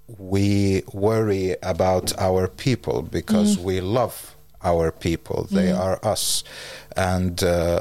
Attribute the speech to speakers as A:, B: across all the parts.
A: we worry about our people because we love our people. They are us, and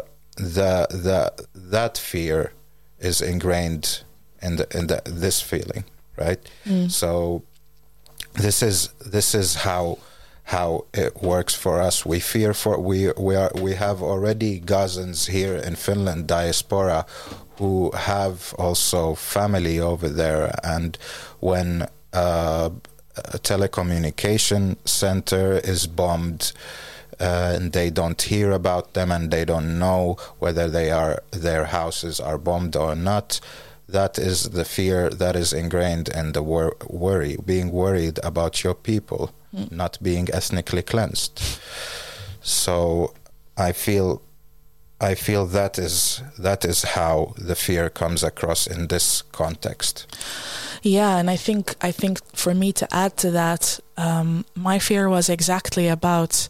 A: that fear is ingrained in this feeling, right? So this is how it works for us. We fear for we have already Gazans here in Finland, diaspora, who have also family over there, and when a telecommunication center is bombed, and they don't hear about them, and they don't know whether their houses are bombed or not. That is the fear that is ingrained in the worry, being worried about your people not being ethnically cleansed. So I feel that is how the fear comes across in this context.
B: Yeah, and I think for me to add to that, my fear was exactly about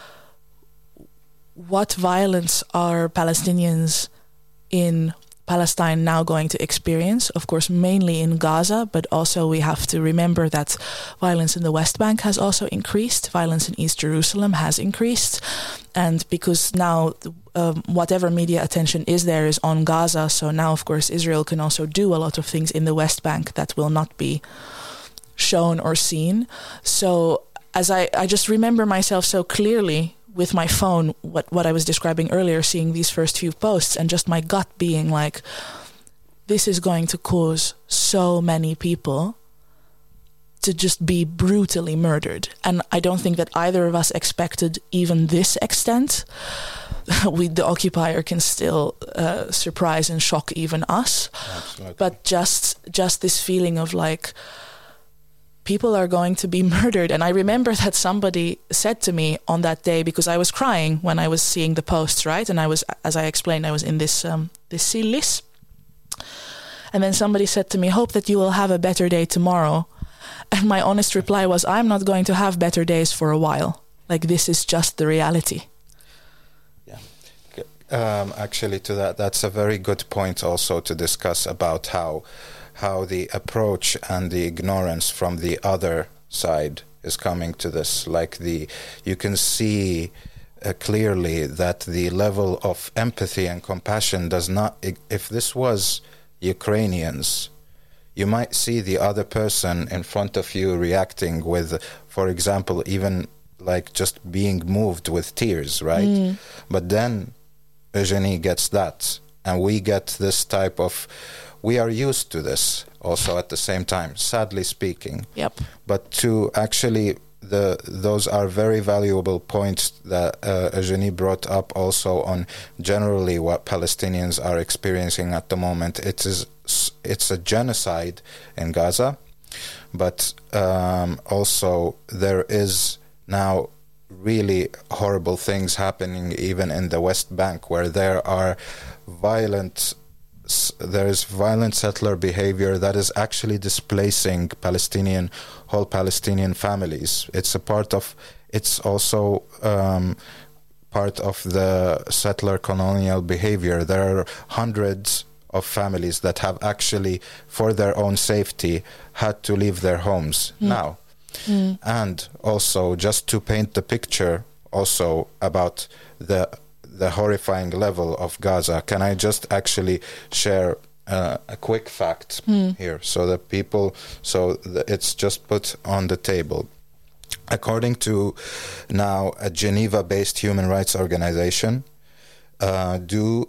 B: what violence are Palestinians in Palestine now going to experience, of course, mainly in Gaza, but also we have to remember that violence in the West Bank has also increased, violence in East Jerusalem has increased, and because now whatever media attention is there is on Gaza, so now, of course, Israel can also do a lot of things in the West Bank that will not be shown or seen. So as I just remember myself so clearly with my phone, what I was describing earlier, seeing these first few posts and just my gut being like, this is going to cause so many people to just be brutally murdered. And I don't think that either of us expected even this extent. The occupier can still surprise and shock even us.
A: Absolutely.
B: But just this feeling of like, people are going to be murdered. And I remember that somebody said to me on that day, because I was crying when I was seeing the posts, right? And I was, as I explained, I was in this sillis. And then somebody said to me, hope that you will have a better day tomorrow. And my honest reply was, I'm not going to have better days for a while. Like, this is just the reality.
A: Yeah. Actually, to that's a very good point also to discuss about how the approach and the ignorance from the other side is coming to this. Like you can see clearly that the level of empathy and compassion does not, if this was Ukrainians, you might see the other person in front of you reacting with, for example, even like just being moved with tears, right? But then Eugenie gets that, and we get this type of, we are used to this also at the same time, sadly speaking.
B: Yep.
A: But to actually, those are very valuable points that Eugenie brought up also on generally what Palestinians are experiencing at the moment. It's a genocide in Gaza, but also there is now really horrible things happening even in the West Bank, where there is violent settler behavior that is actually displacing whole Palestinian families. It's also part of the settler colonial behavior. There are hundreds of families that have actually, for their own safety, had to leave their homes now. And also, just to paint the picture also about the horrifying level of Gaza, can I just actually share a quick fact here so that people, it's just put on the table. According to now a Geneva-based human rights organization, due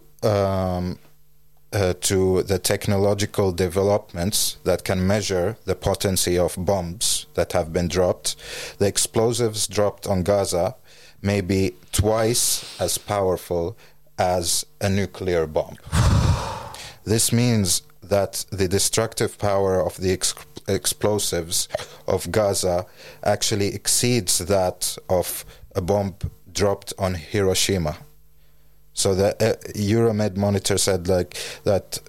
A: to the technological developments that can measure the potency of bombs that have been dropped, the explosives dropped on Gaza may be twice as powerful as a nuclear bomb. This means that the destructive power of the explosives of Gaza actually exceeds that of a bomb dropped on Hiroshima. So the Euromed monitor said like that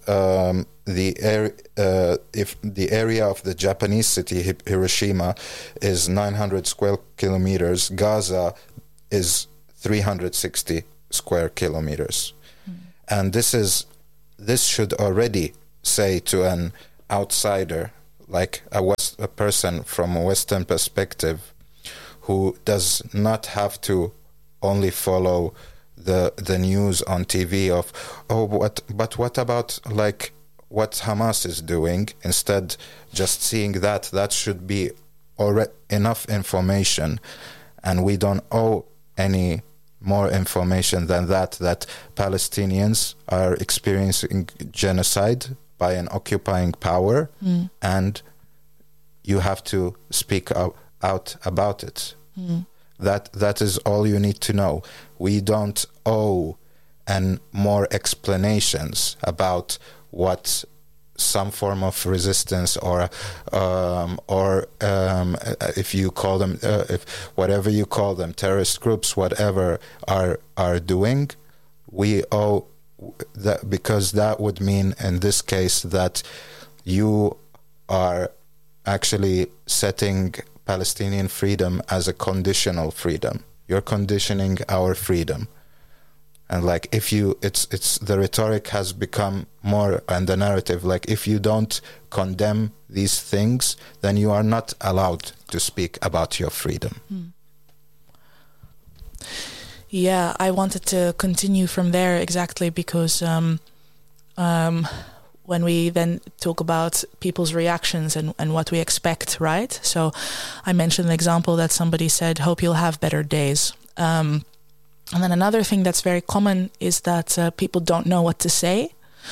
A: if the area of the Japanese city Hiroshima is 900 square kilometers, Gaza is 360 square kilometers. And this should already say to an outsider, like a a person from a Western perspective who does not have to only follow the news on TV of, what about like what Hamas is doing, instead just seeing that should be already enough information, and we don't owe any more information than that Palestinians are experiencing genocide by an occupying power, and you have to speak out about it. That is all you need to know. We don't owe and more explanations about what some form of resistance or if you call them, if whatever you call them, terrorist groups, whatever are doing. We owe that, because that would mean in this case that you are actually setting Palestinian freedom as a conditional freedom. You're conditioning our freedom. And like, if you, it's the rhetoric has become more, and the narrative, like, if you don't condemn these things, then you are not allowed to speak about your freedom.
B: Yeah, I wanted to continue from there exactly because when we then talk about people's reactions and what we expect, right? So I mentioned an example that somebody said, hope you'll have better days. And then another thing that's very common is that people don't know what to say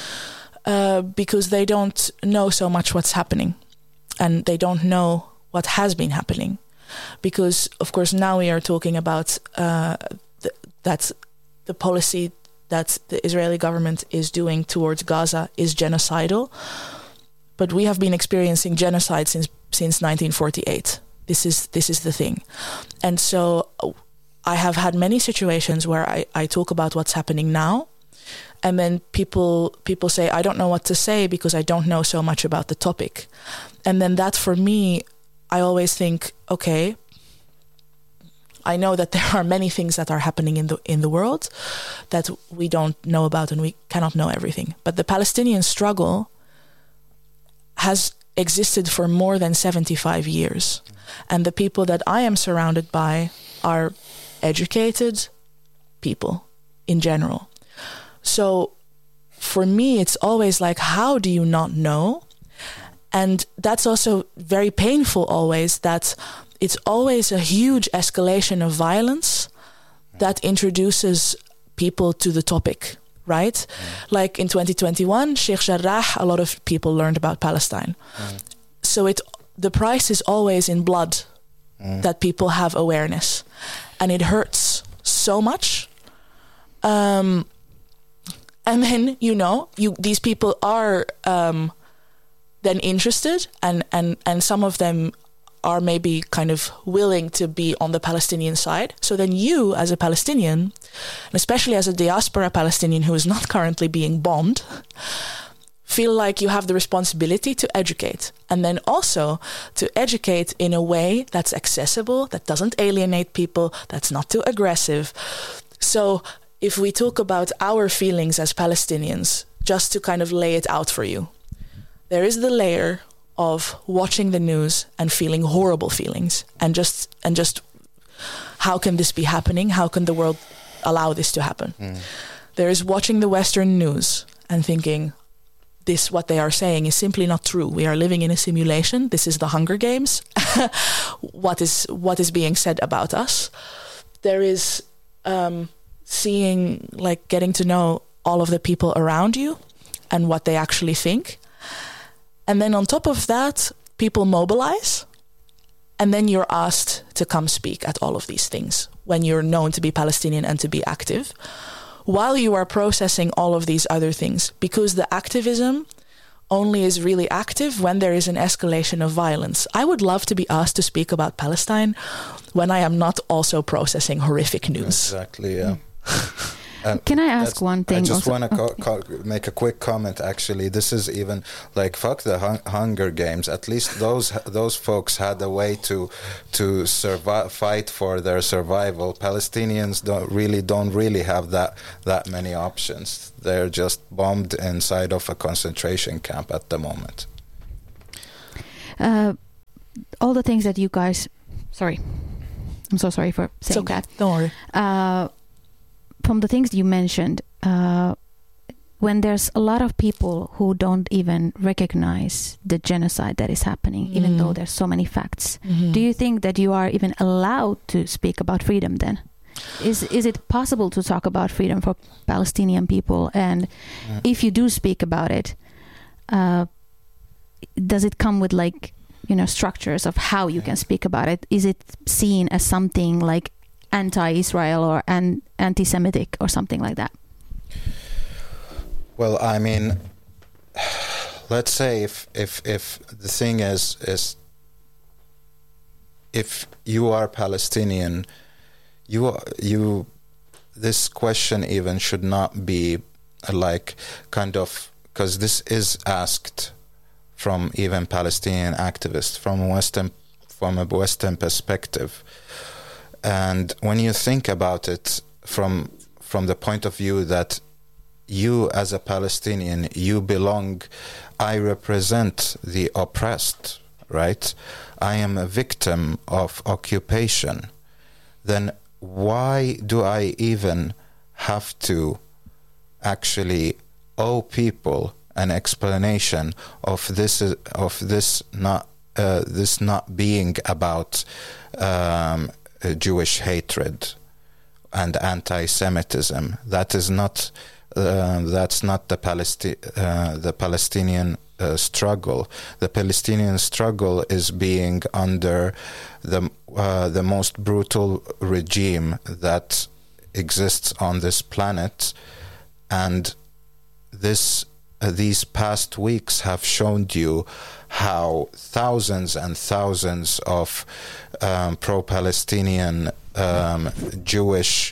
B: because they don't know so much what's happening, and they don't know what has been happening. Because, of course, now we are talking about that the policy that the Israeli government is doing towards Gaza is genocidal. But we have been experiencing genocide since 1948. This is the thing. And so I have had many situations where I talk about what's happening now, and then people say, I don't know what to say because I don't know so much about the topic. And then that, for me, I always think, okay, I know that there are many things that are happening in the world that we don't know about, and we cannot know everything. But the Palestinian struggle has existed for more than 75 years. And the people that I am surrounded by are educated people in general. So for me, it's always like, how do you not know? And that's also very painful always, that it's always a huge escalation of violence that introduces people to the topic, right? Like in 2021, Sheikh Jarrah, a lot of people learned about Palestine. So the price is always in blood that people have awareness. And it hurts so much. And then, these people are then interested, and some of them are maybe kind of willing to be on the Palestinian side. So then you, as a Palestinian, and especially as a diaspora Palestinian who is not currently being bombed, feel like you have the responsibility to educate, and then also to educate in a way that's accessible, that doesn't alienate people, that's not too aggressive. So if we talk about our feelings as Palestinians, just to kind of lay it out for you, there is the layer of watching the news and feeling horrible feelings, and just how can this be happening? How can the world allow this to happen? There is watching the Western news and thinking, what they are saying is simply not true. We are living in a simulation. This is the Hunger Games. What is being said about us? There is seeing, like, getting to know all of the people around you and what they actually think. And then on top of that, people mobilize, and then you're asked to come speak at all of these things when you're known to be Palestinian and to be active, while you are processing all of these other things, because the activism only is really active when there is an escalation of violence. I would love to be asked to speak about Palestine when I am not also processing horrific news.
A: Exactly, yeah.
C: Can I ask one thing?
A: I just want to make a quick comment, actually. This is even like, fuck the Hunger Games. At least those folks had a way to survive, fight for their survival. Palestinians don't really have that many options. They're just bombed inside of a concentration camp at the moment.
C: all the things that you guys, sorry, I'm so sorry for saying that.
B: Don't worry.
C: From the things you mentioned, when there's a lot of people who don't even recognize the genocide that is happening, even though there's so many facts, do you think that you are even allowed to speak about freedom then? Is it possible to talk about freedom for Palestinian people? And if you do speak about it, does it come with like, structures of how you can speak about it? Is it seen as something like anti-Israel or anti-Semitic or something like that?
A: Well, I mean, let's say if the thing is if you are Palestinian, you this question even should not be like kind of, because this is asked from even Palestinian activists from a Western perspective. And when you think about it from the point of view that you as a Palestinian, I represent the oppressed, right? I am a victim of occupation. Then why do I even have to actually owe people an explanation of this not being about Jewish hatred and anti-Semitism? That is not that's not the Palestinian struggle. The Palestinian struggle is being under the most brutal regime that exists on this planet, and these past weeks have shown you how thousands and thousands of pro-Palestinian Jewish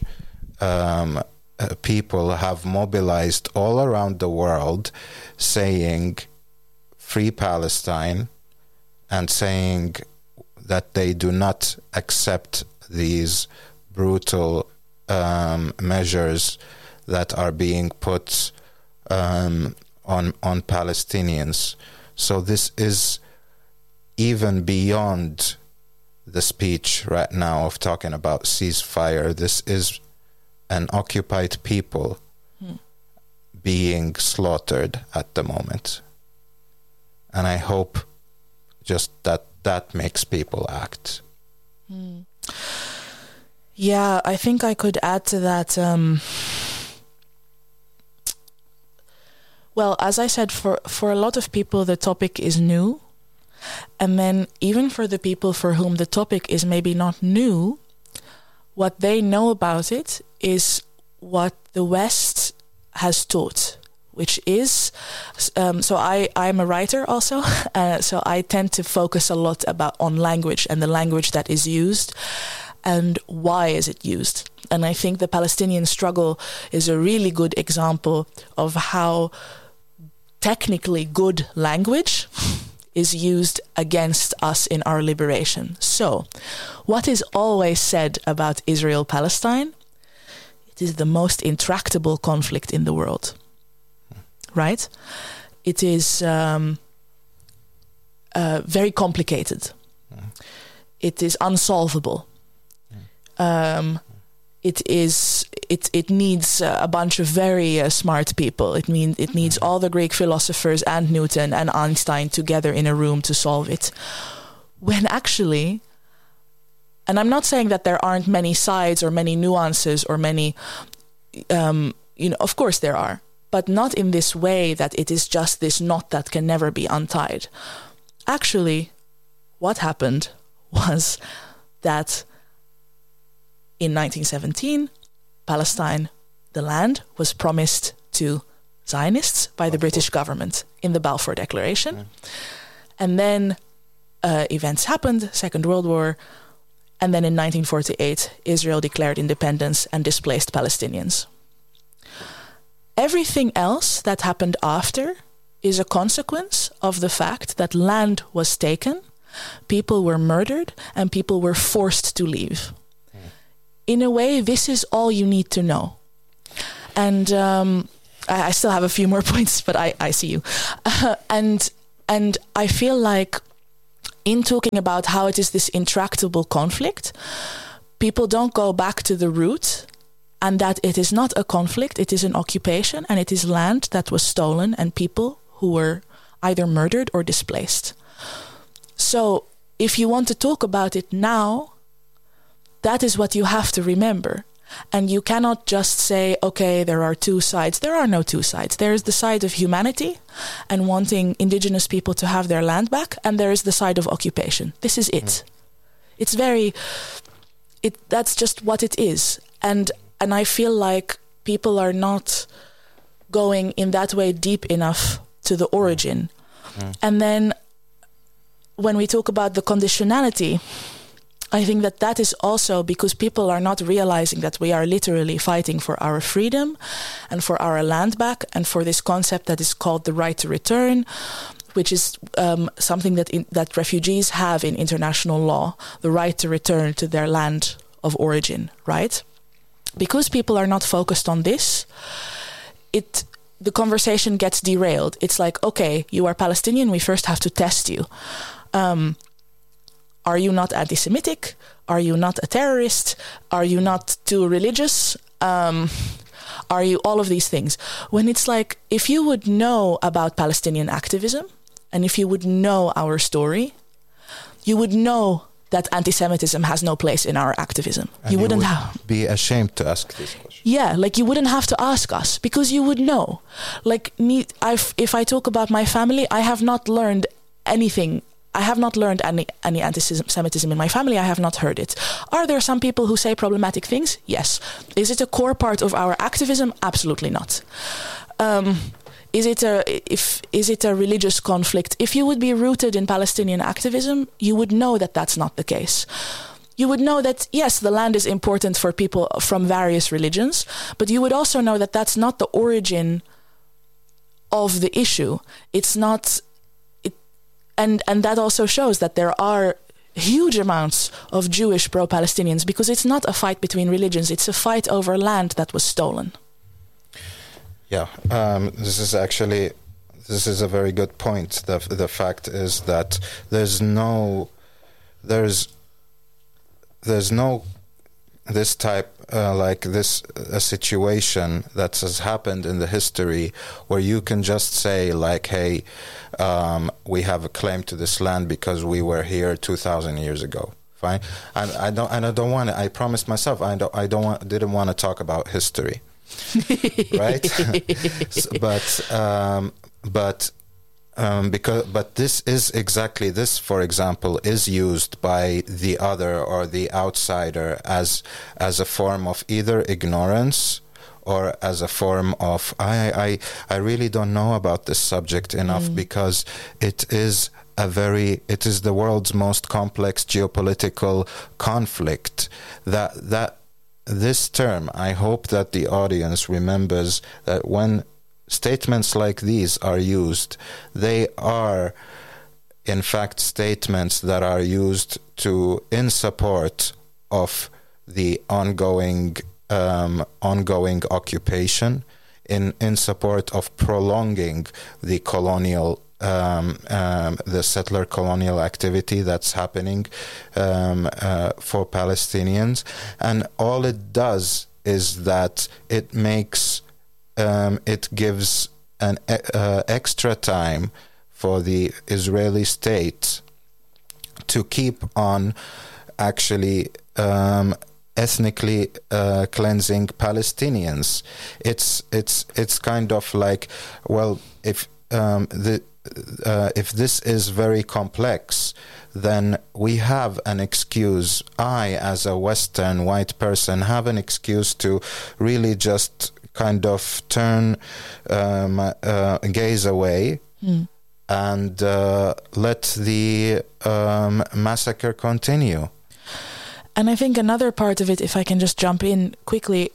A: people have mobilized all around the world saying free Palestine and saying that they do not accept these brutal measures that are being put on Palestinians. So this is even beyond the speech right now of talking about ceasefire. This is an occupied people being slaughtered at the moment. And I hope just that makes people act.
B: Yeah, I think I could add to that. Well, as I said, for a lot of people, the topic is new. And then even for the people for whom the topic is maybe not new, what they know about it is what the West has taught, which is, so I'm a writer also, so I tend to focus a lot on language and the language that is used and why is it used. And I think the Palestinian struggle is a really good example of how technically good language is used against us in our liberation. So, what is always said about Israel-Palestine? It is the most intractable conflict in the world. Right? It is very complicated. It is unsolvable. It needs a bunch of very smart people. It needs all the Greek philosophers and Newton and Einstein together in a room to solve it. When actually, and I'm not saying that there aren't many sides or many nuances or many, of course there are, but not in this way that it is just this knot that can never be untied. Actually, what happened was that in 1917, Palestine, the land, was promised to Zionists by the British government in the Balfour Declaration. And then events happened, Second World War, and then in 1948, Israel declared independence and displaced Palestinians. Everything else that happened after is a consequence of the fact that land was taken, people were murdered, and people were forced to leave. In a way, this is all you need to know. And I still have a few more points, but I see you. And I feel like in talking about how it is this intractable conflict, people don't go back to the root, and that it is not a conflict, it is an occupation, and it is land that was stolen and people who were either murdered or displaced. So if you want to talk about it now, that is what you have to remember. And you cannot just say, okay, there are two sides. There are no two sides. There is the side of humanity and wanting indigenous people to have their land back, and there is the side of occupation. This is it. It's that's just what it is. And I feel like people are not going in that way deep enough to the origin. And then when we talk about the conditionality, I think that is also because people are not realizing that we are literally fighting for our freedom and for our land back and for this concept that is called the right to return, which is something that refugees have in international law, the right to return to their land of origin, right? Because people are not focused on this, the conversation gets derailed. It's like, okay, you are Palestinian, we first have to test you. Are you not anti-Semitic? Are you not a terrorist? Are you not too religious? Are you all of these things? When it's like, if you would know about Palestinian activism, and if you would know our story, you would know that anti-Semitism has no place in our activism.
A: And you wouldn't be ashamed to ask this question.
B: Yeah, like you wouldn't have to ask us because you would know. Like if I talk about my family, I have not learned anything. I have not learned any anti-Semitism in my family. I have not heard it. Are there some people who say problematic things? Yes. Is it a core part of our activism? Absolutely not. Is it a religious conflict? If you would be rooted in Palestinian activism, you would know that that's not the case. You would know that, yes, the land is important for people from various religions, but you would also know that that's not the origin of the issue. It's not... And that also shows that there are huge amounts of Jewish pro-Palestinians because it's not a fight between religions. It's a fight over land that was stolen.
A: Yeah, this is a very good point. The fact is that there's no this type a situation that has happened in the history where you can just say like, hey, we have a claim to this land because we were here 2,000 years ago. Fine, and I don't want to. I promised myself didn't want to talk about history, right? But this is exactly this, for example, is used by the other or the outsider as a form of either ignorance or as a form of I really don't know about this subject enough because it is the world's most complex geopolitical conflict. That this term, I hope that the audience remembers that when statements like these are used, they are in fact statements that are used in support of the ongoing occupation, in support of prolonging the colonial the settler colonial activity that's happening for Palestinians. And all it does is that it makes it gives an extra time for the Israeli state to keep on actually ethnically cleansing Palestinians. It's kind of like, well, if this is very complex, then we have an excuse. I, as a Western white person, have an excuse to really just kind of turn gaze away and let the massacre continue.
B: And I think another part of it, if I can just jump in quickly,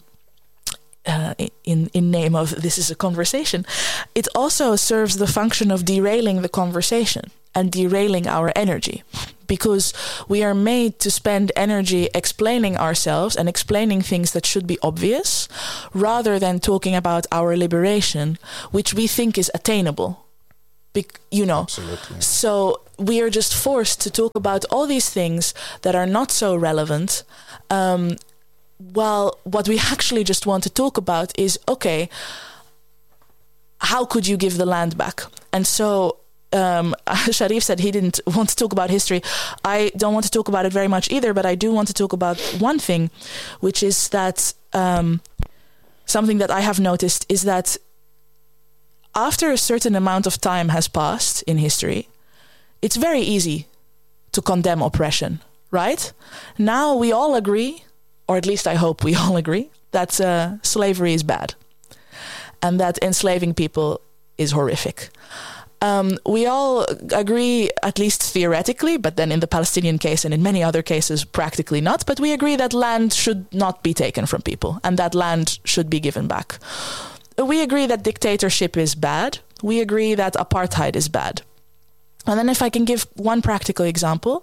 B: in name of this is a conversation, it also serves the function of derailing the conversation and derailing our energy, because we are made to spend energy explaining ourselves and explaining things that should be obvious, rather than talking about our liberation, which we think is attainable.
A: Absolutely.
B: So we are just forced to talk about all these things that are not so relevant. Well, what we actually just want to talk about is, okay, how could you give the land back? And so Sharif said he didn't want to talk about history. I don't want to talk about it very much either, but I do want to talk about one thing, which is that something that I have noticed is that after a certain amount of time has passed in history, it's very easy to condemn oppression, right? Now we all agree, or at least I hope we all agree, that slavery is bad and that enslaving people is horrific. We all agree, at least theoretically, but then in the Palestinian case and in many other cases, practically not. But we agree that land should not be taken from people and that land should be given back. We agree that dictatorship is bad. We agree that apartheid is bad. And then if I can give one practical example,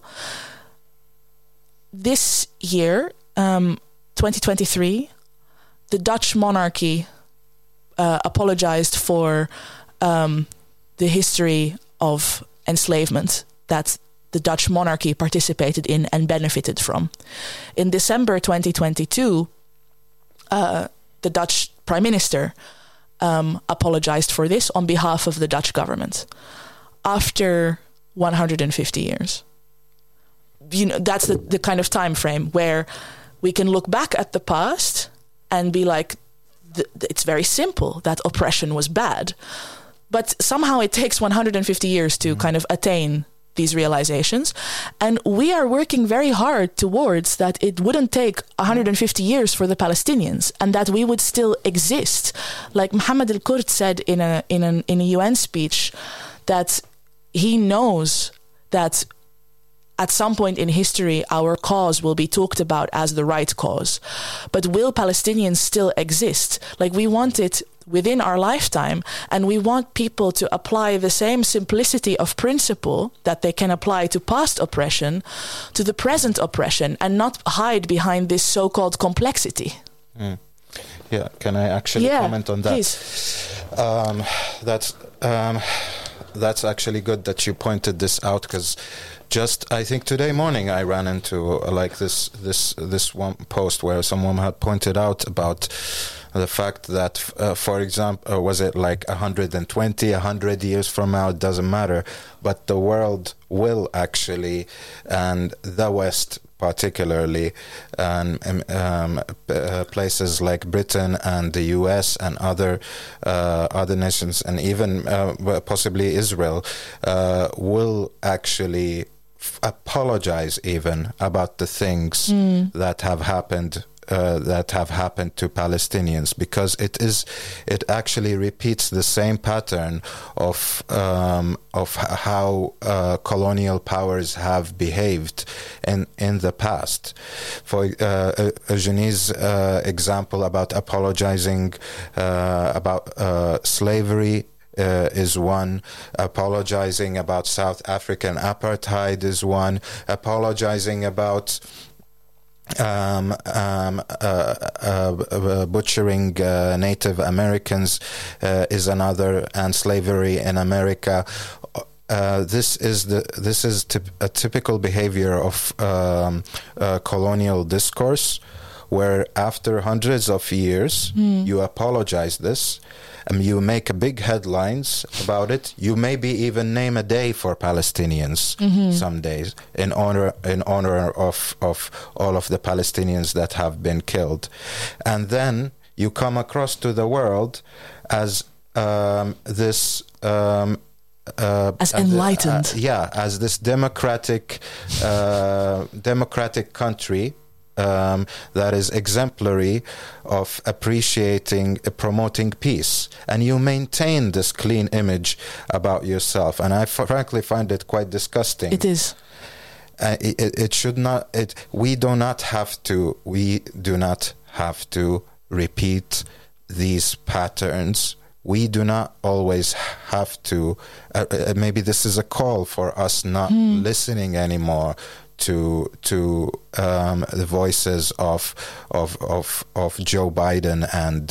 B: this year, 2023, the Dutch monarchy apologized for the history of enslavement that the Dutch monarchy participated in and benefited from. In December 2022, the Dutch Prime Minister apologized for this on behalf of the Dutch government after 150 years. That's the kind of time frame where we can look back at the past and be like, it's very simple that oppression was bad. But somehow it takes 150 years to kind of attain these realizations. And we are working very hard towards that it wouldn't take 150 years for the Palestinians and that we would still exist. Like Mohammed al-Kurd said in a UN speech that he knows that at some point in history, our cause will be talked about as the right cause. But will Palestinians still exist? Like, we want it within our lifetime, and we want people to apply the same simplicity of principle that they can apply to past oppression to the present oppression and not hide behind this so-called complexity.
A: Yeah, can I actually comment on that?
B: Please.
A: That's actually good that you pointed this out, because just I think today morning I ran into this one post where someone had pointed out about the fact that, for example, was it like 120, 100 years from now, it doesn't matter, but the world will actually, and the West particularly, and places like Britain and the US and other nations, and even possibly Israel, will actually apologize even about the things that have happened to Palestinians, because it actually repeats the same pattern of how colonial powers have behaved in the past. For Eugénie's example about apologizing about slavery is one, apologizing about South African apartheid is one, apologizing about butchering Native Americans is another, and slavery in America. This is a typical behavior of colonial discourse, where after hundreds of years you apologize this. You make big headlines about it. You maybe even name a day for Palestinians some days in honor of all of the Palestinians that have been killed, and then you come across to the world as this.
B: As enlightened,
A: as this democratic country. That is exemplary of promoting peace, and you maintain this clean image about yourself, and I frankly find it quite disgusting.
B: It is.
A: It should not. We do not have to repeat these patterns. We do not always have to. Maybe this is a call for us not listening anymore to the voices of Joe Biden and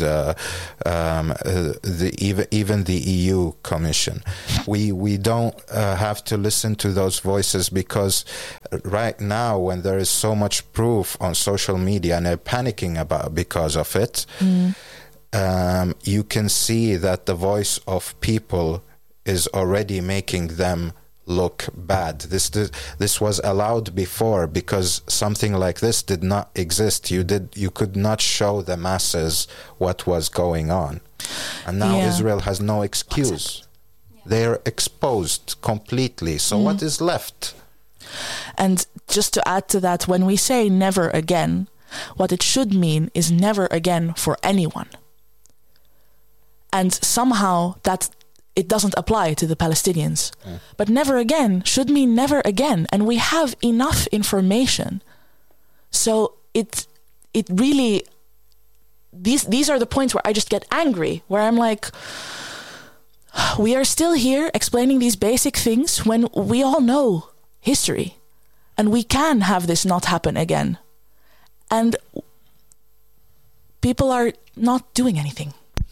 A: even the EU Commission. We don't have to listen to those voices, because right now, when there is so much proof on social media and they're panicking because of it, you can see that the voice of people is already making them look bad. This was allowed before because something like this did not exist. You could not show the masses what was going on, and now Israel has no excuse. They're exposed completely. So what is left?
B: And just to add to that, when we say never again, what it should mean is never again for anyone. And somehow that it doesn't apply to the Palestinians. But never again should mean never again. And we have enough information. So it really, these are the points where I just get angry, where I'm like, we are still here explaining these basic things when we all know history. And we can have this not happen again. And people are not doing anything.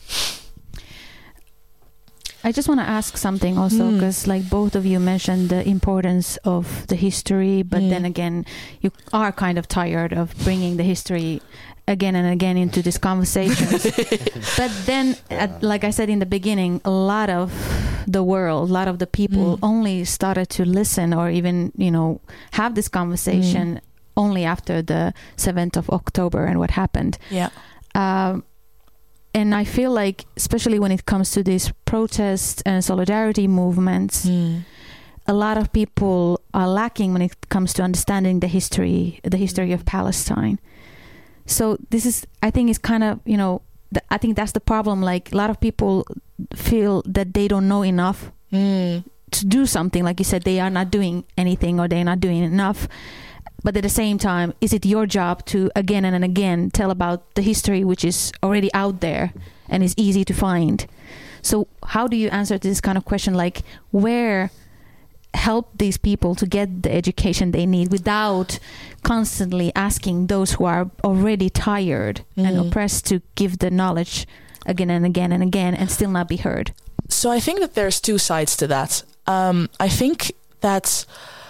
C: I just want to ask something also, because like both of you mentioned the importance of the history, but then again, you are kind of tired of bringing the history again and again into these conversations. But then, like I said in the beginning, a lot of the world, a lot of the people only started to listen or even, have this conversation only after the 7th of October and what happened.
B: Yeah.
C: And I feel like, especially when it comes to these protests and solidarity movements, a lot of people are lacking when it comes to understanding the history of Palestine. So this is, I think, is kind of, I think that's the problem. Like, a lot of people feel that they don't know enough to do something. Like you said, they are not doing anything or they're not doing enough. But at the same time, is it your job to again and again tell about the history which is already out there and is easy to find? So how do you answer this kind of question? Like, where help these people to get the education they need without constantly asking those who are already tired and oppressed to give the knowledge again and again and again and still not be heard?
B: So I think that there's two sides to that. I think that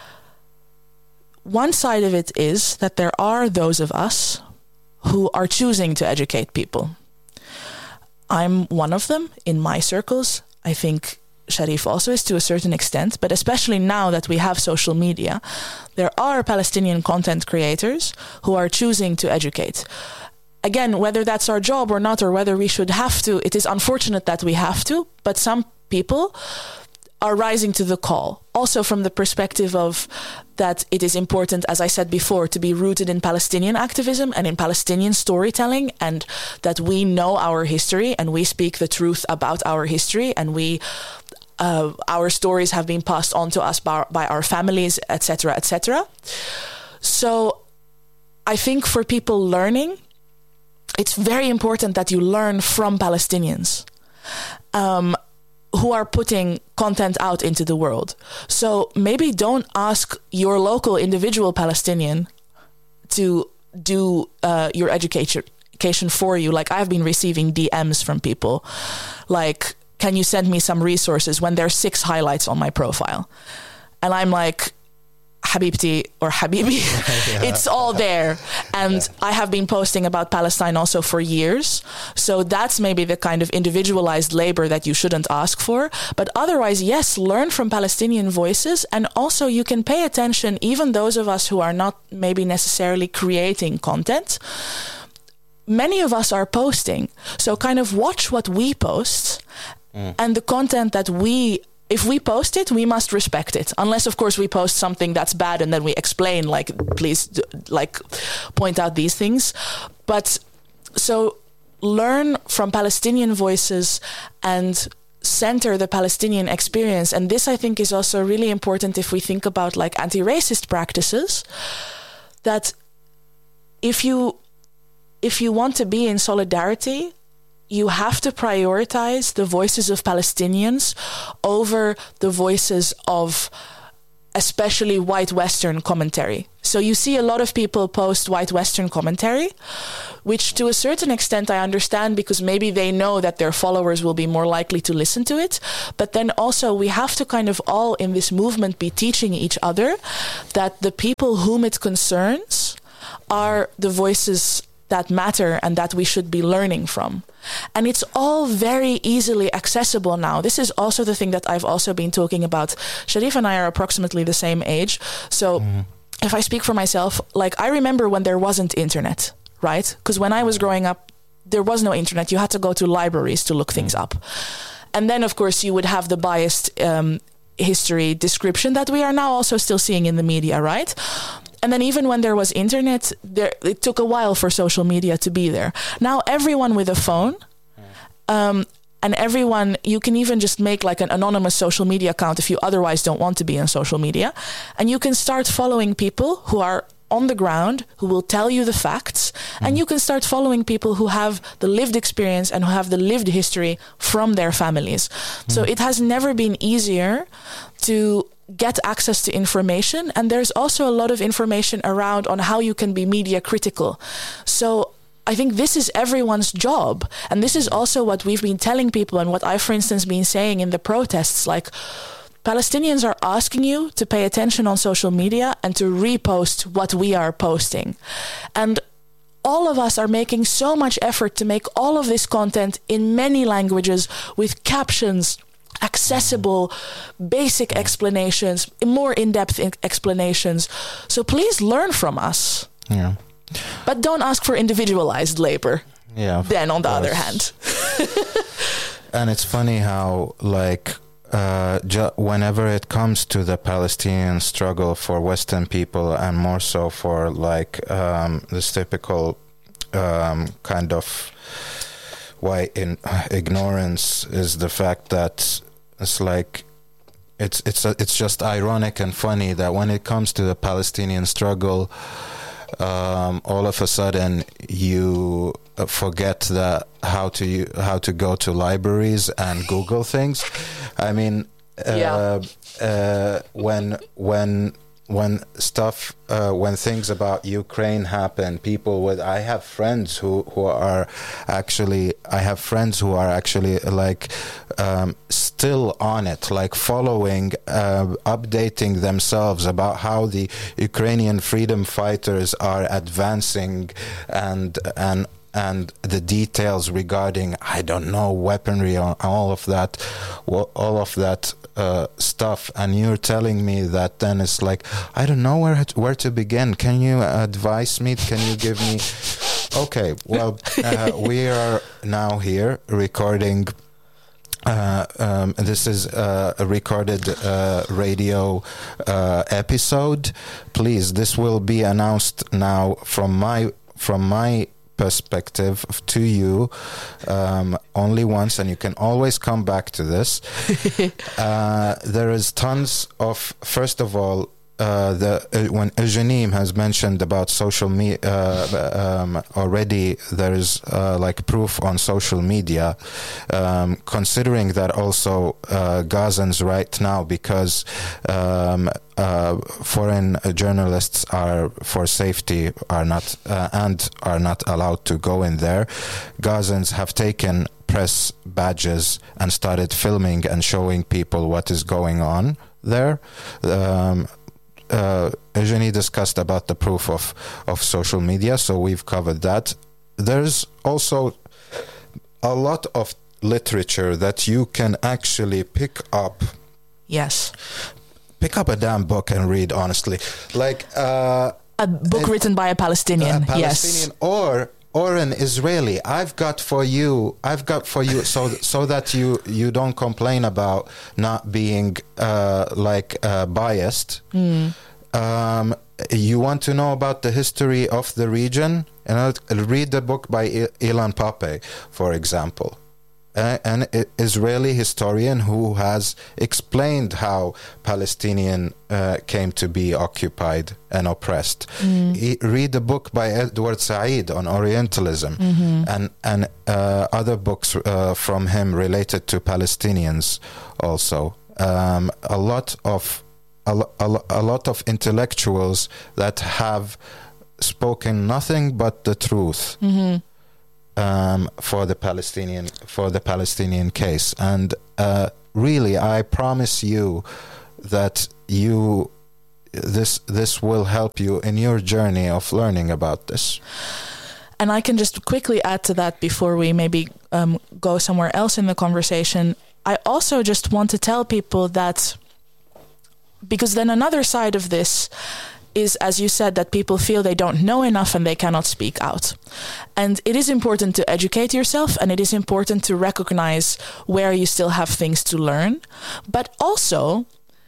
B: one side of it is that there are those of us who are choosing to educate people. I'm one of them in my circles. I think Sharif also is to a certain extent, but especially now that we have social media, there are Palestinian content creators who are choosing to educate. Again, whether that's our job or not, or whether we should have to, it is unfortunate that we have to, but some people are rising to the call. Also from the perspective of that it is important, as I said before, to be rooted in Palestinian activism and in Palestinian storytelling, and that we know our history and we speak the truth about our history, and our stories have been passed on to us by our families, etc., etc. So I think for people learning, it's very important that you learn from Palestinians who are putting content out into the world. So maybe don't ask your local individual Palestinian to do your education for you. Like, I've been receiving DMs from people like, can you send me some resources, when there's 6 highlights on my profile? And I'm like, Habibti or Habibi, it's all there. And I have been posting about Palestine also for years. So that's maybe the kind of individualized labor that you shouldn't ask for. But otherwise, yes, learn from Palestinian voices. And also you can pay attention, even those of us who are not maybe necessarily creating content. Many of us are posting. So kind of watch what we post and the content that if we post it, we must respect it. Unless, of course, we post something that's bad and then we explain, like, please, like, point out these things. But so learn from Palestinian voices and center the Palestinian experience. And this, I think, is also really important if we think about, like, anti-racist practices, that if you want to be in solidarity, you have to prioritize the voices of Palestinians over the voices of especially white Western commentary. So you see a lot of people post white Western commentary, which to a certain extent I understand, because maybe they know that their followers will be more likely to listen to it. But then also we have to kind of all in this movement be teaching each other that the people whom it concerns are the voices that matter and that we should be learning from. And it's all very easily accessible now. This is also the thing that I've also been talking about. Sharif and I are approximately the same age. So if I speak for myself, like I remember when there wasn't internet, right? Because when I was growing up, there was no internet. You had to go to libraries to look things up. And then, of course, you would have the biased history description that we are now also still seeing in the media, right? And then even when there was internet, it took a while for social media to be there. Now everyone with a phone, and everyone, you can even just make like an anonymous social media account if you otherwise don't want to be on social media. And you can start following people who are on the ground, who will tell you the facts. And you can start following people who have the lived experience and who have the lived history from their families. So it has never been easier to get access to information, and there's also a lot of information around on how you can be media critical. So I think this is everyone's job, and this is also what we've been telling people and what I've, for instance, been saying in the protests, like Palestinians are asking you to pay attention on social media and to repost what we are posting. And all of us are making so much effort to make all of this content in many languages with captions, accessible, basic explanations, more in-depth explanations. So please learn from us.
A: Yeah.
B: But don't ask for individualized labor.
A: Yeah.
B: Then on the other hand.
A: And it's funny how, like, whenever it comes to the Palestinian struggle for Western people, and more so for like this typical kind of white ignorance, is the fact that it's like it's just ironic and funny that when it comes to the Palestinian struggle, all of a sudden you forget that how to go to libraries and Google things. I mean, when things about Ukraine happen, I have friends who are actually like still on it, like following, updating themselves about how the Ukrainian freedom fighters are advancing and the details regarding, I don't know, weaponry or all of that stuff. And you're telling me that then it's like, I don't know where to begin. Can you advise me? Can you give me? Okay, well, we are now here recording. This is a recorded radio episode. Please, this will be announced now from my perspective to you only once, and you can always come back to this. There is tons of, first of all, when Eugenie has mentioned about social media, already there is like proof on social media, considering that also Gazans right now, because foreign journalists are for safety are not allowed to go in there. Gazans have taken press badges and started filming and showing people what is going on there. Eugenie discussed about the proof of social media, so we've covered that. There's also a lot of literature that you can actually pick up.
B: Yes.
A: Pick up a damn book and read, honestly. Like
B: a book written by a Palestinian. Yes.
A: Or an Israeli. I've got for you so that you don't complain about not being biased. You want to know about the history of the region? Read the book by Ilan Pappé, for example. An Israeli historian who has explained how Palestinian came to be occupied and oppressed. Read a book by Edward Said on Orientalism, and other books from him related to Palestinians also. A lot of a lot of intellectuals that have spoken nothing but the truth for the Palestinian case. And really, I promise you that this will help you in your journey of learning about this.
B: And I can just quickly add to that before we maybe go somewhere else in the conversation. I also just want to tell people that, because then another side of this is, as you said, that people feel they don't know enough and they cannot speak out. And it is important to educate yourself, and it is important to recognize where you still have things to learn. But also,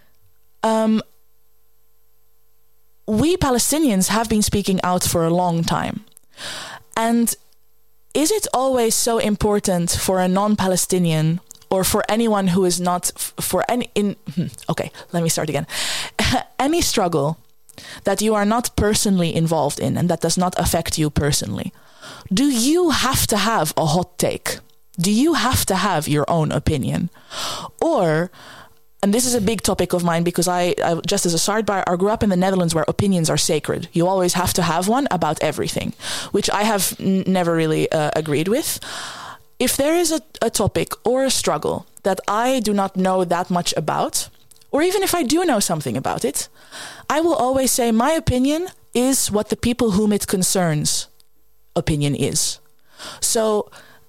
B: we Palestinians have been speaking out for a long time. And is it always so important for a non-Palestinian or for anyone who is not let me start again. Any struggle that you are not personally involved in and that does not affect you personally, do you have to have a hot take? Do you have to have your own opinion? Or, and this is a big topic of mine because I just as a sidebar, I grew up in the Netherlands where opinions are sacred. You always have to have one about everything, which I have never really agreed with. If there is a topic or a struggle that I do not know that much about, or even if I do know something about it, I will always say my opinion is what the people whom it concerns opinion is. So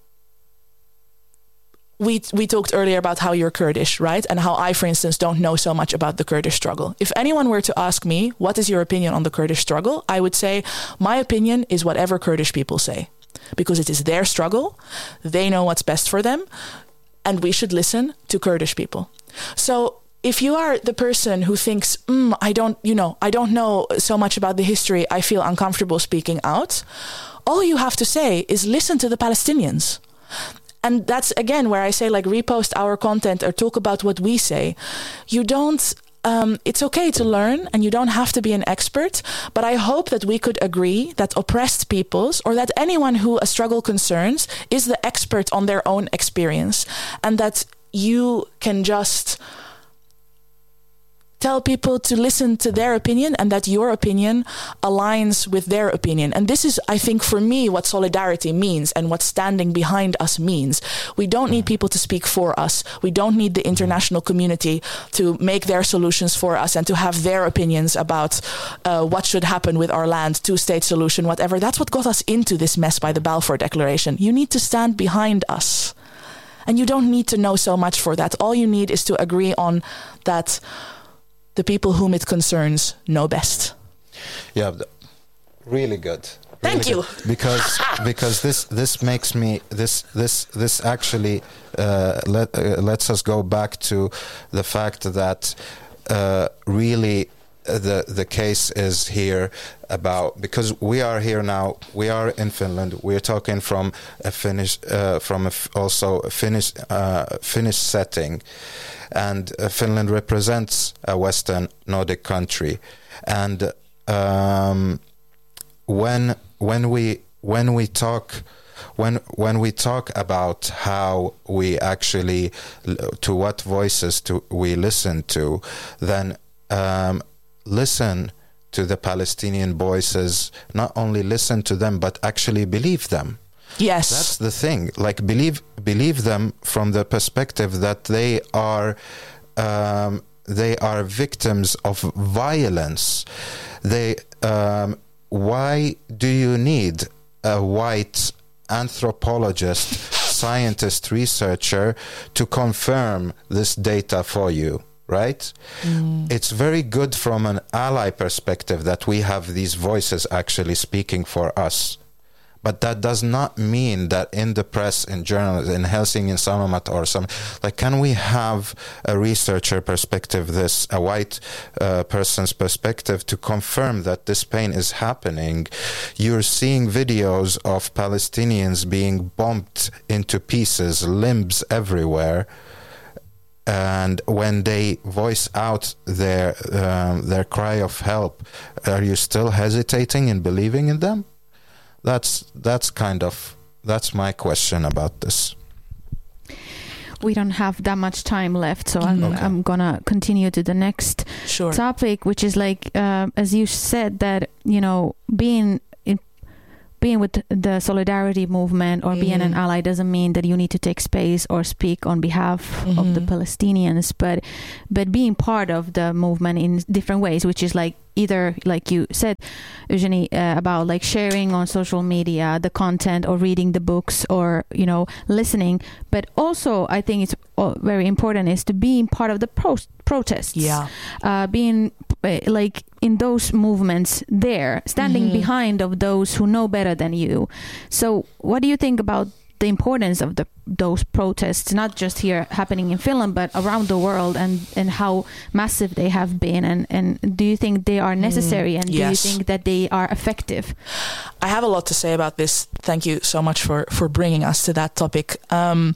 B: we talked earlier about how you're Kurdish, right? And how I, for instance, don't know so much about the Kurdish struggle. If anyone were to ask me, what is your opinion on the Kurdish struggle? I would say, my opinion is whatever Kurdish people say. Because it is their struggle. They know what's best for them. And we should listen to Kurdish people. So if you are the person who thinks, I don't know so much about the history, I feel uncomfortable speaking out, all you have to say is listen to the Palestinians. And that's, again, where I say, like, repost our content or talk about what we say. You don't, it's okay to learn and you don't have to be an expert. But I hope that we could agree that oppressed peoples, or that anyone who a struggle concerns, is the expert on their own experience. And that you can just tell people to listen to their opinion and that your opinion aligns with their opinion. And this is, I think, for me, what solidarity means and what standing behind us means. We don't need people to speak for us. We don't need the international community to make their solutions for us and to have their opinions about what should happen with our land, two-state solution, whatever. That's what got us into this mess by the Balfour Declaration. You need to stand behind us. And you don't need to know so much for that. All you need is to agree on that the people whom it concerns know best.
A: Yeah, really good.
B: Thank you.
A: Because this makes me this actually lets us go back to the fact that really the case is here about, because we are here now, we are in Finland, we are talking from a Finnish Finnish setting. And Finland represents a Western Nordic country, and when we talk about how we actually to what voices we listen to, then listen to the Palestinian voices. Not only listen to them, but actually believe them.
B: Yes,
A: that's the thing. Like, believe them from the perspective that they are victims of violence. Why do you need a white anthropologist, scientist, researcher to confirm this data for you? Right? It's very good from an ally perspective that we have these voices actually speaking for us. But that does not mean that in the press, in journals, in Helsingin Sanomat or some, like, can we have a researcher perspective, a white person's perspective, to confirm that this pain is happening? You're seeing videos of Palestinians being bombed into pieces, limbs everywhere. And when they voice out their cry of help, are you still hesitating in believing in them? That's my question about this.
C: We don't have that much time left, so I'm gonna continue to the next topic, which is like, as you said, that, you know, being with the solidarity movement or being an ally doesn't mean that you need to take space or speak on behalf of the Palestinians, but being part of the movement in different ways, which is like either, like you said, Eugenie, about like sharing on social media the content or reading the books or, you know, listening. But also I think it's very important is to being part of the protests. Being like in those movements there, standing behind of those who know better than you. So what do you think about the importance of those protests, not just here happening in Finland, but around the world, and how massive they have been? And do you think they are necessary? And do you think that they are effective?
B: I have a lot to say about this. Thank you so much for bringing us to that topic. I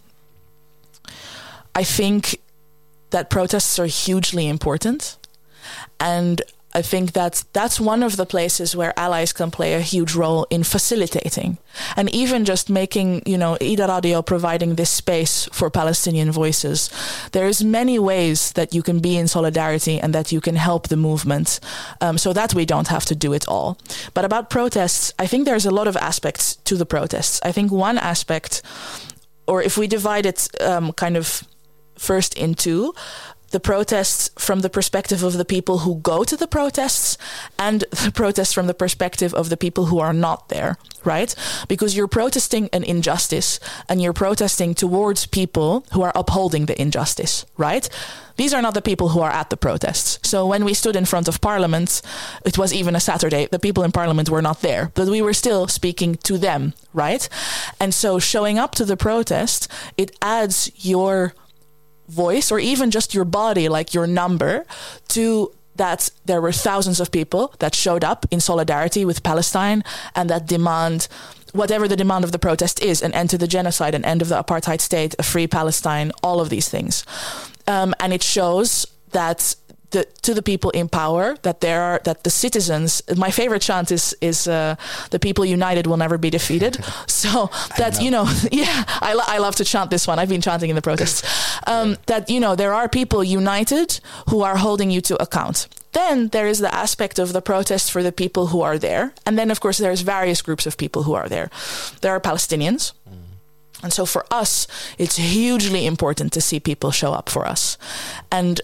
B: think that protests are hugely important. And I think that's one of the places where allies can play a huge role in facilitating, and even just making, you know, Ida Radio providing this space for Palestinian voices. There's many ways that you can be in solidarity and that you can help the movement, so that we don't have to do it all. But about protests, I think there's a lot of aspects to the protests. I think one aspect, or if we divide it kind of first in two, the protests from the perspective of the people who go to the protests, and the protests from the perspective of the people who are not there, right? Because you're protesting an injustice and you're protesting towards people who are upholding the injustice, right? These are not the people who are at the protests. So when we stood in front of Parliament, it was even a Saturday, the people in Parliament were not there, but we were still speaking to them, right? And so showing up to the protest, it adds your voice, or even just your body, like your number, to that there were thousands of people that showed up in solidarity with Palestine and that demand whatever the demand of the protest is: an end to the genocide, an end of the apartheid state, a free Palestine, all of these things. And it shows that to the people in power that the citizens. My favorite chant is the people united will never be defeated. So that, you know, I love to chant this one. I've been chanting in the protests. That, you know, there are people united who are holding you to account. Then there is the aspect of the protest for the people who are there. And then, of course, there's various groups of people who are there. There are Palestinians. And so for us, it's hugely important to see people show up for us. And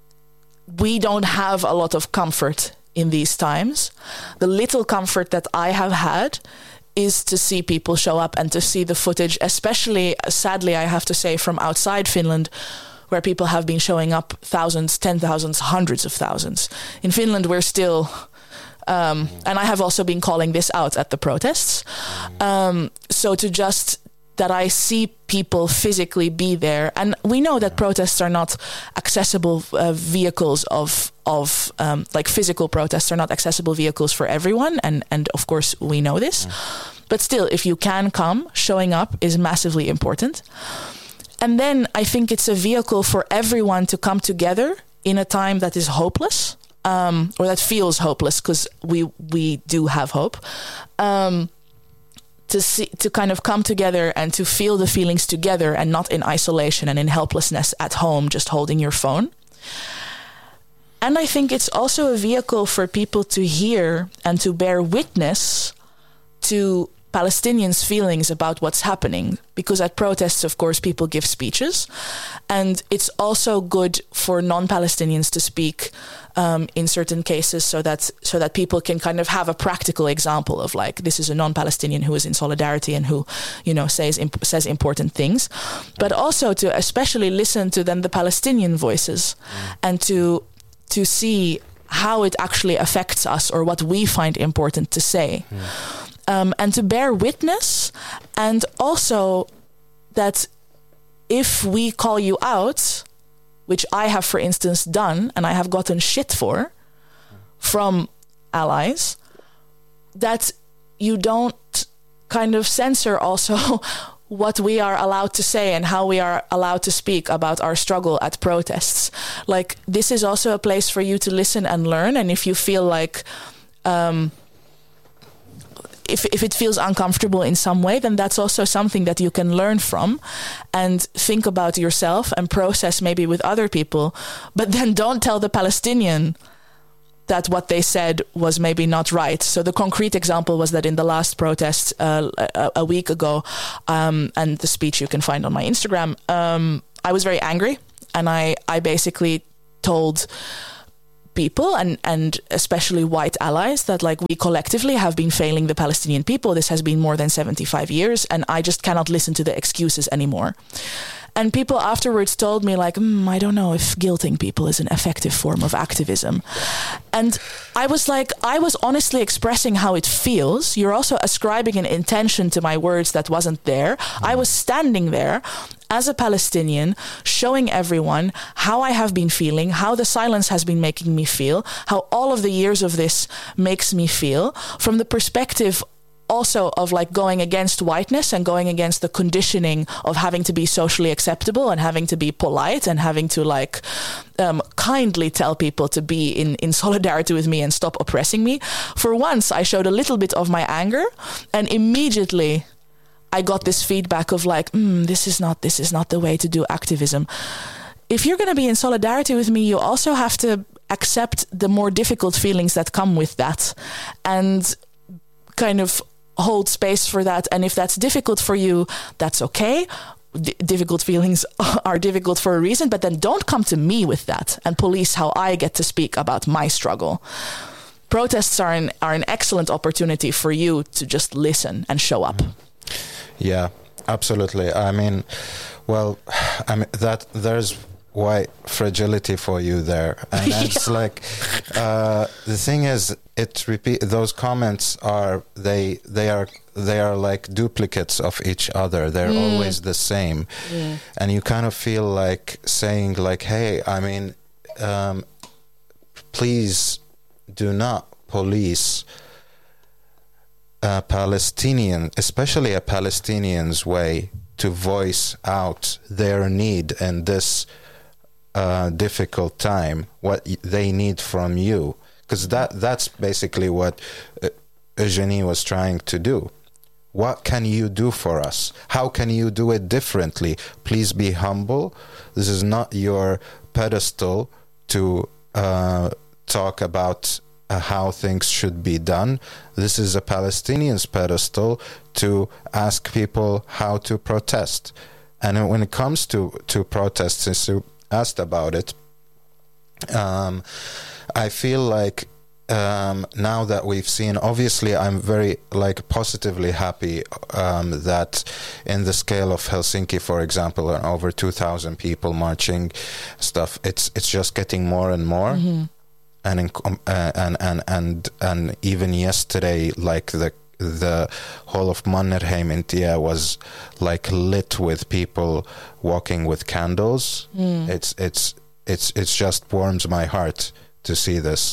B: we don't have a lot of comfort in these times. The little comfort that I have had is to see people show up and to see the footage, especially, sadly, I have to say, from outside Finland, where people have been showing up thousands, 10,000s, hundreds of thousands. In Finland, we're still... and I have also been calling this out at the protests. So to just... that I see people physically be there. And we know that protests are not accessible vehicles of like physical protests are not accessible vehicles for everyone. And of course, we know this. But still, if you can come, showing up is massively important. And then I think it's a vehicle for everyone to come together in a time that is hopeless, or that feels hopeless, because we do have hope. To kind of come together and to feel the feelings together and not in isolation and in helplessness at home, just holding your phone. And I think it's also a vehicle for people to hear and to bear witness to Palestinians' feelings about what's happening. Because at protests, of course, people give speeches. And it's also good for non-Palestinians to speak in certain cases so that people can kind of have a practical example of, like, this is a non-Palestinian who is in solidarity and who, you know, says important things. But also to especially listen to then the Palestinian voices and to see how it actually affects us or what we find important to say. And to bear witness, and also that if we call you out, which I have, for instance, done, and I have gotten shit for from allies, that you don't kind of censor also what we are allowed to say and how we are allowed to speak about our struggle at protests. Like, this is also a place for you to listen and learn, and if you feel like... if it feels uncomfortable in some way, then that's also something that you can learn from and think about yourself and process maybe with other people. But then don't tell the Palestinian that what they said was maybe not right. So the concrete example was that in the last protest a week ago, and the speech you can find on my Instagram, I was very angry, and I basically told people and especially white allies that like we collectively have been failing the Palestinian people. This has been more than 75 years, and I just cannot listen to the excuses anymore. And people afterwards told me like, I don't know if guilting people is an effective form of activism. And I was like, I was honestly expressing how it feels. You're also ascribing an intention to my words that wasn't there. I was standing there as a Palestinian, showing everyone how I have been feeling, how the silence has been making me feel, how all of the years of this makes me feel, from the perspective also of like going against whiteness and going against the conditioning of having to be socially acceptable and having to be polite and having to like kindly tell people to be in solidarity with me and stop oppressing me. For once, I showed a little bit of my anger, and immediately I got this feedback of like, this is not the way to do activism. If you're going to be in solidarity with me, you also have to accept the more difficult feelings that come with that and kind of hold space for that. And if that's difficult for you, that's okay. Difficult feelings are difficult for a reason, but then don't come to me with that and police how I get to speak about my struggle. Protests are an excellent opportunity for you to just listen and show up.
A: Yeah, absolutely. I mean, that there's why fragility for you there, and it's like the thing is, those comments are they are like duplicates of each other. They're always the same, and you kind of feel like saying like, hey, I mean, please do not police a Palestinian, especially a Palestinian's way to voice out their need in this difficult time, what they need from you, because that's basically what Eugenie was trying to do. What can you do for us? How can you do it differently? Please be humble. This is not your pedestal to talk about how things should be done. This is a Palestinian's pedestal to ask people how to protest. And when it comes to protests, since you asked about it, I feel like now that we've seen, obviously I'm very like positively happy that in the scale of Helsinki, for example, and over 2,000 people marching stuff, it's just getting more and more. Mm-hmm. And even yesterday, like the whole of Mannerheim in Tia was like lit with people walking with candles. It's just warms my heart to see this.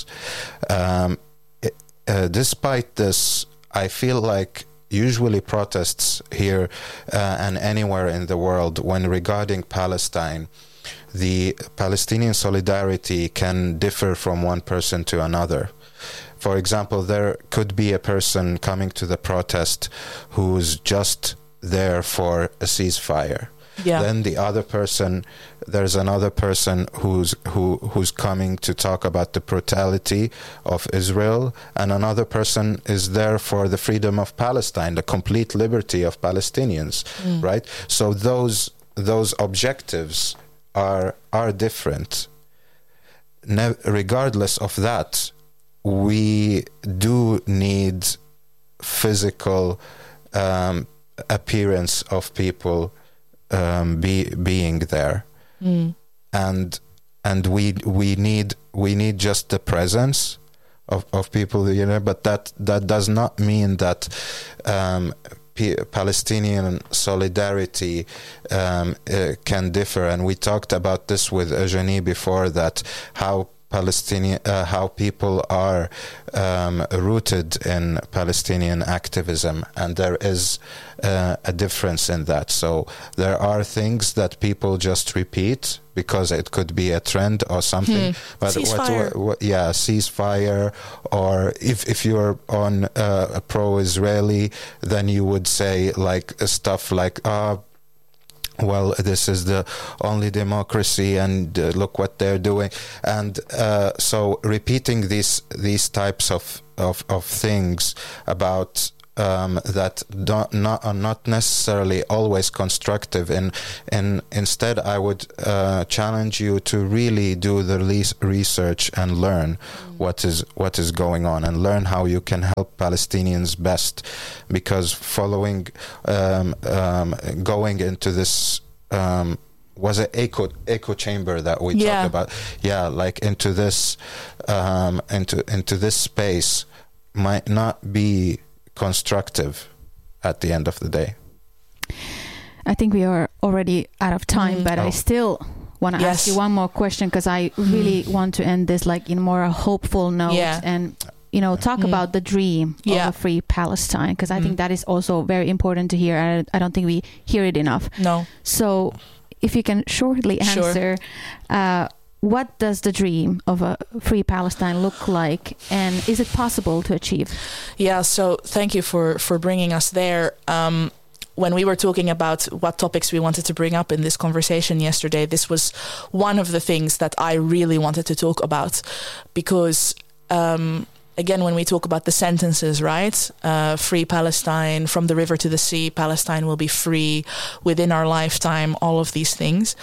A: Despite this, I feel like usually protests here and anywhere in the world, when regarding Palestine, the Palestinian solidarity can differ from one person to another. For example, there could be a person coming to the protest who's just there for a ceasefire. Yeah. Then there's another person who's coming to talk about the brutality of Israel, and another person is there for the freedom of Palestine, the complete liberty of Palestinians, right? So those objectives are different. Regardless of that, we do need physical appearance of people being there, and we need just the presence of people, you know. But that does not mean that Palestinian solidarity can differ. And we talked about this with Eugenie before, that how people are rooted in Palestinian activism, and there is a difference in that. So there are things that people just repeat because it could be a trend or something. But
B: ceasefire.
A: Ceasefire, or if you're on a pro-Israeli, then you would say like stuff like, well, this is the only democracy, and look what they're doing. And so repeating these types of things about that are not necessarily always constructive, and instead I would challenge you to really do the research and learn what is going on, and learn how you can help Palestinians best, because following going into this was an echo chamber that we talked about, like into this space might not be constructive at the end of the day.
C: I think we are already out of time, but I still want to ask you one more question, because I really want to end this like in more a hopeful note, and talk about the dream of a free Palestine, because I think that is also very important to hear. I don't think we hear it enough.
B: No.
C: So if you can shortly answer, what does the dream of a free Palestine look like, and is it possible to achieve?
B: Yeah, so thank you for bringing us there. When we were talking about what topics we wanted to bring up in this conversation yesterday, this was one of the things that I really wanted to talk about, because again, when we talk about the sentences, right? Free Palestine, from the river to the sea, Palestine will be free within our lifetime, all of these things.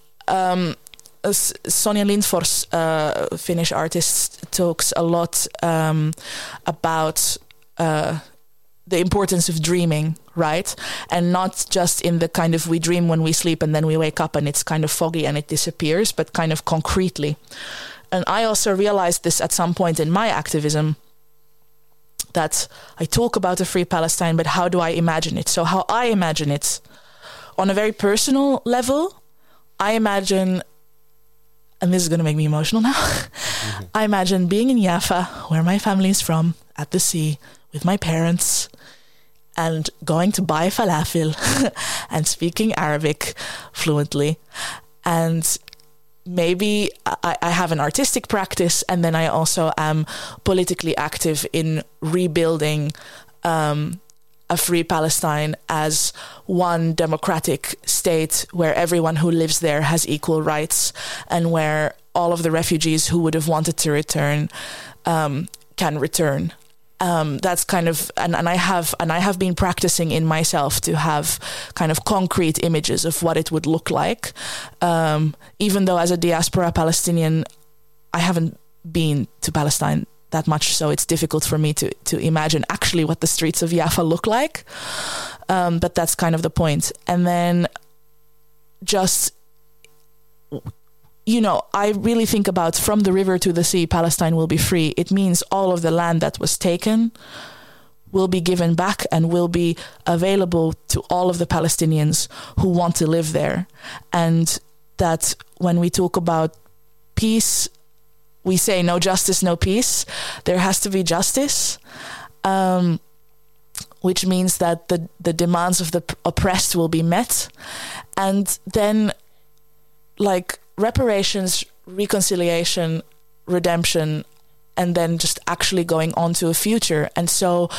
B: Sonja Lindfors, Finnish artist, talks a lot about the importance of dreaming, right? And not just in the kind of we dream when we sleep and then we wake up and it's kind of foggy and it disappears, but kind of concretely. And I also realized this at some point in my activism, that I talk about a free Palestine, but how do I imagine it? So how I imagine it, on a very personal level, I imagine, and this is going to make me emotional now, I imagine being in Jaffa, where my family is from, at the sea, with my parents, and going to buy falafel and speaking Arabic fluently. And maybe I have an artistic practice, and then I also am politically active in rebuilding a free Palestine as one democratic state where everyone who lives there has equal rights, and where all of the refugees who would have wanted to return can return. That's kind of, and I have been practicing in myself to have kind of concrete images of what it would look like. Even though as a diaspora Palestinian, I haven't been to Palestine that much, so it's difficult for me to imagine actually what the streets of Jaffa look like. But that's kind of the point. And then just, I really think about from the river to the sea, Palestine will be free. It means all of the land that was taken will be given back and will be available to all of the Palestinians who want to live there. And that when we talk about peace, we say no justice, no peace. There has to be justice, which means that the demands of the oppressed will be met. And then, like, reparations, reconciliation, redemption, and then just actually going on to a future. And so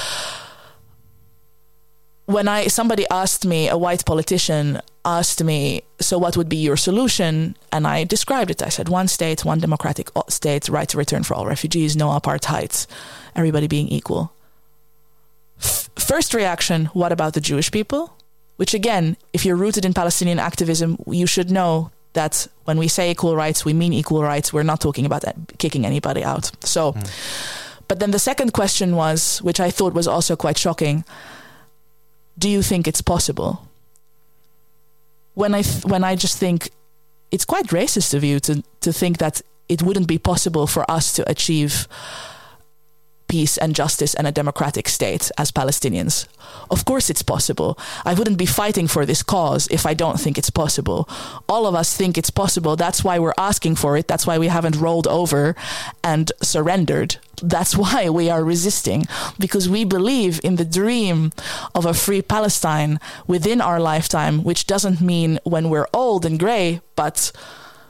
B: when somebody asked me, a white politician asked me, so what would be your solution? And I described it. I said, one state, one democratic state, right to return for all refugees, no apartheid, everybody being equal. First reaction, what about the Jewish people? Which again, if you're rooted in Palestinian activism, you should know that when we say equal rights, we mean equal rights. We're not talking about kicking anybody out. So, but then the second question was, which I thought was also quite shocking, do you think it's possible? When I just think it's quite racist of you to think that it wouldn't be possible for us to achieve peace and justice and a democratic state as Palestinians. Of course it's possible. I wouldn't be fighting for this cause if I don't think it's possible. All of us think it's possible. That's why we're asking for it. That's why we haven't rolled over and surrendered. That's why we are resisting, because we believe in the dream of a free Palestine within our lifetime, which doesn't mean when we're old and grey, but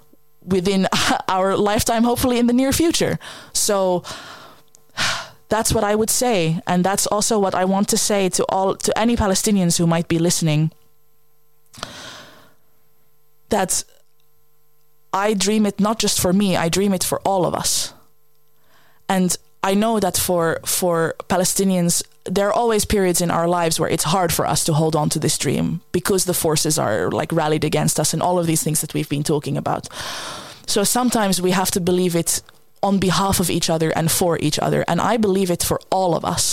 B: within our lifetime, hopefully in the near future. So that's what I would say. And that's also what I want to say to any Palestinians who might be listening, that I dream it not just for me, I dream it for all of us. And I know that for Palestinians, there are always periods in our lives where it's hard for us to hold on to this dream because the forces are like rallied against us and all of these things that we've been talking about. So sometimes we have to believe it on behalf of each other and for each other. And I believe it for all of us.